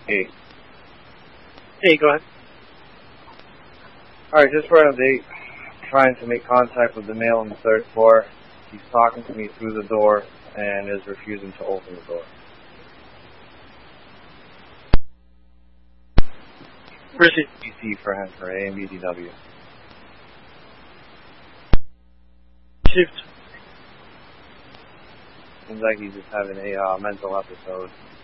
Hey. Hey, go ahead. Alright, just for an update, trying to make contact with the male on the third floor. He's talking to me through the door and is refusing to open the door. Where's he? BC for him, for AMBDW. Shift. Seems like he's just having a mental episode.